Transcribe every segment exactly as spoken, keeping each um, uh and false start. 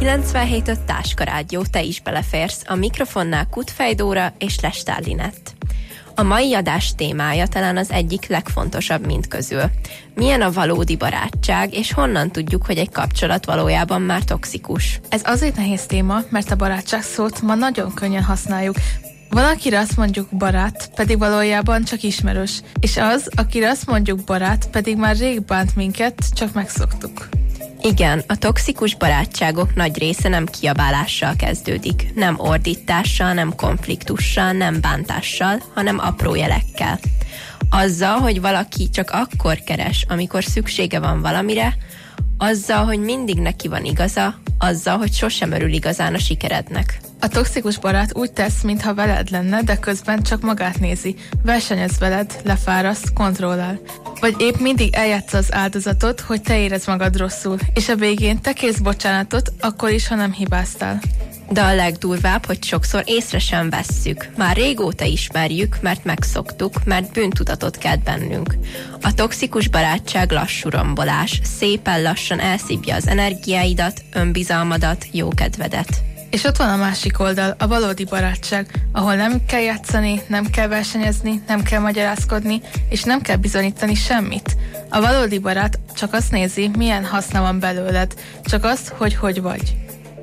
kilencvenhét öt Táska Rádió, te is beleférsz. A mikrofonnál Kutfej Dóra és Lestár Linett. A mai adás témája talán az egyik legfontosabb mind közül. Milyen a valódi barátság, és honnan tudjuk, hogy egy kapcsolat valójában már toxikus? Ez azért nehéz téma, mert a barátság szót ma nagyon könnyen használjuk. Van, akire azt mondjuk barát, pedig valójában csak ismerős. És az, akire azt mondjuk barát, pedig már rég bánt minket, csak megszoktuk. Igen, a toxikus barátságok nagy része nem kiabálással kezdődik, nem ordítással, nem konfliktussal, nem bántással, hanem apró jelekkel. Azzal, hogy valaki csak akkor keres, amikor szüksége van valamire, azzal, hogy mindig neki van igaza, azzal, hogy sosem örül igazán a sikerednek. A toxikus barát úgy tesz, mintha veled lenne, de közben csak magát nézi, versenyez veled, lefáraszt, kontrollál. Vagy épp mindig eljátsza az áldozatot, hogy te érezd magad rosszul, és a végén te kérsz bocsánatot, akkor is, ha nem hibáztál. De a legdurvább, hogy sokszor észre sem vesszük. Már régóta ismerjük, mert megszoktuk, mert bűntudatot kelt bennünk. A toxikus barátság lassú rombolás, szépen lassan elszívja az energiáidat, önbizalmadat, jókedvedet. És ott van a másik oldal, a valódi barátság, ahol nem kell játszani, nem kell versenyezni, nem kell magyarázkodni, és nem kell bizonyítani semmit. A valódi barát csak azt nézi, milyen haszna van belőled, csak azt, hogy hogy vagy.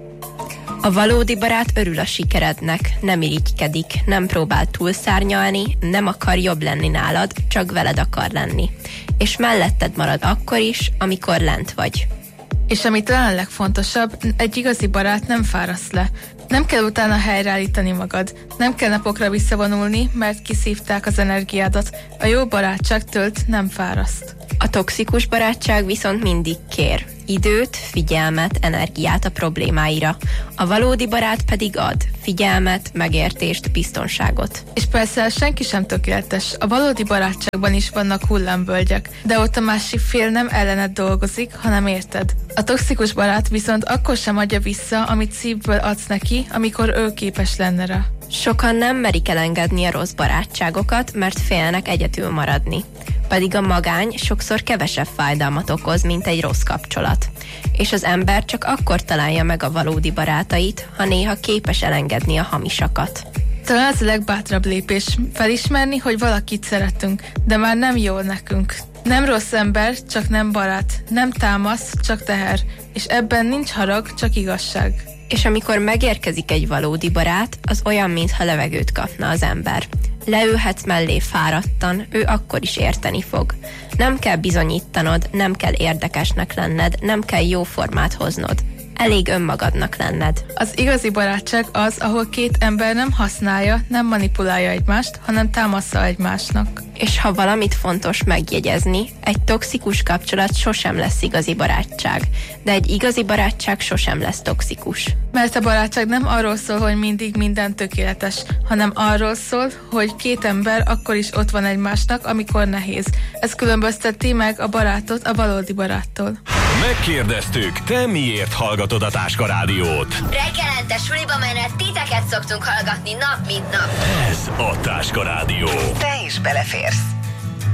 A valódi barát örül a sikerednek, nem irigykedik, nem próbál túlszárnyalni, nem akar jobb lenni nálad, csak veled akar lenni. És melletted marad akkor is, amikor lent vagy. És ami talán legfontosabb, egy igazi barát nem fáraszt le. Nem kell utána helyreállítani magad. Nem kell napokra visszavonulni, mert kiszívták az energiádat. A jó barátság tölt, nem fáraszt. A toxikus barátság viszont mindig kér. Időt, figyelmet, energiát a problémáira. A valódi barát pedig ad figyelmet, megértést, biztonságot. És persze senki sem tökéletes. A valódi barátságban is vannak hullámvölgyek, de ott a másik fél nem ellened dolgozik, hanem érted. A toxikus barát viszont akkor sem adja vissza, amit szívből adsz neki, amikor ő képes lenne rá. Sokan nem merik elengedni a rossz barátságokat, mert félnek egyedül maradni. Pedig a magány sokszor kevesebb fájdalmat okoz, mint egy rossz kapcsolat. És az ember csak akkor találja meg a valódi barátait, ha néha képes elengedni a hamisakat. Talán ez a legbátrabb lépés, felismerni, hogy valakit szeretünk, de már nem jó nekünk. Nem rossz ember, csak nem barát, nem támasz, csak teher, és ebben nincs harag, csak igazság. És amikor megérkezik egy valódi barát, az olyan, mintha levegőt kapna az ember. Leülhetsz mellé fáradtan, ő akkor is érteni fog. Nem kell bizonyítanod, nem kell érdekesnek lenned, nem kell jó formát hoznod. Elég önmagadnak lenned. Az igazi barátság az, ahol két ember nem használja, nem manipulálja egymást, hanem támaszza egymásnak. És ha valamit fontos megjegyezni, egy toxikus kapcsolat sosem lesz igazi barátság, de egy igazi barátság sosem lesz toxikus. Mert a barátság nem arról szól, hogy mindig minden tökéletes, hanem arról szól, hogy két ember akkor is ott van egymásnak, amikor nehéz. Ez különbözteti meg a barátot a valódi baráttól. Megkérdeztük, te miért hallgatod a Táska Rádiót? Reggelente suliba menet titeket szoktunk hallgatni nap mint nap. Ez a Táska Rádió. Te is beleférsz.